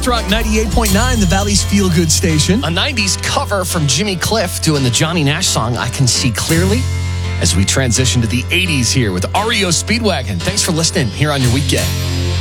Soft Rock 98.9, the Valley's feel-good station. A 90s cover from Jimmy Cliff doing the Johnny Nash song, I Can See Clearly, as we transition to the 80s here with REO Speedwagon. Thanks for listening here on your weekend.